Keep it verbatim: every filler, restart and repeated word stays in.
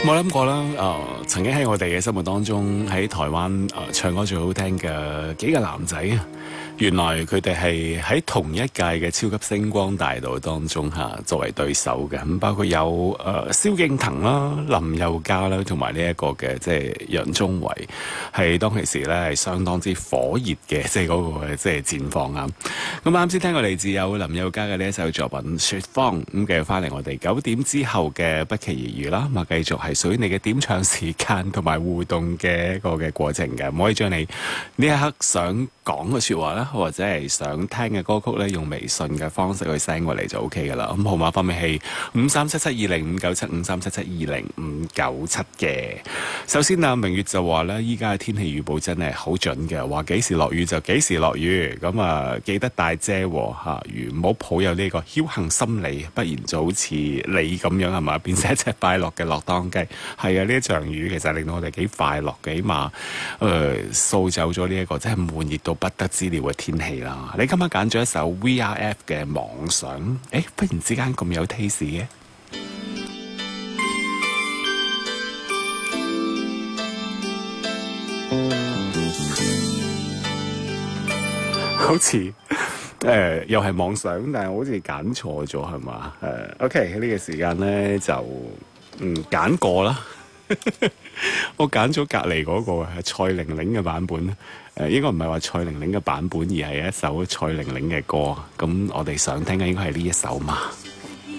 冇諗過啦，誒、呃，曾經喺我哋嘅心目當中，喺台灣誒、呃、唱歌最好聽嘅幾個男仔啊，原來佢哋係喺同一屆嘅超級星光大道當中嚇、啊、作為對手嘅，咁包括有誒蕭敬騰啦、林宥嘉啦，同埋呢一個嘅即係楊宗緯，係當其時咧係相當之火熱嘅，即係嗰個即係戰況啊！咁啱先聽過嚟自有林宥嘉嘅呢一首作品《雪芳》，咁繼續翻嚟我哋九點之後嘅不期而遇啦，咁啊繼續係屬於你嘅點唱時間同埋互動嘅一個嘅過程嘅，唔可以將你呢一刻想講嘅説話啦，或者係想聽嘅歌曲咧，用微信嘅方式去 send 過嚟就 OK 噶啦。咁號碼方面係五三七七二零五九七五三七七二零五九七嘅。首先啊，明月就話咧，依家嘅天氣預報真係好準嘅，話幾時落雨就幾時落雨。咁啊，記得帶遮喎嚇，如唔好抱有呢個僥倖心理，不然就好似你咁樣係嘛，變成一隻快樂嘅落湯雞。係啊，呢一場雨其實令到我哋幾快樂嘅，起碼誒掃走咗呢一個真係悶熱到不得之了嘅天氣啦。你今晚揀咗一首 V R F 嘅妄想，誒忽然之間咁有 taste 嘅，好似誒、呃、又係妄想，但係好似揀錯咗係嘛？誒、呃、OK 呢個時間咧就嗯揀過啦。我揀咗隔離嗰個係蔡玲玲嘅版本，誒、呃、應該唔係話蔡玲玲嘅版本，而係一首蔡玲玲嘅歌。咁我哋想聽嘅應該係呢一首嘛。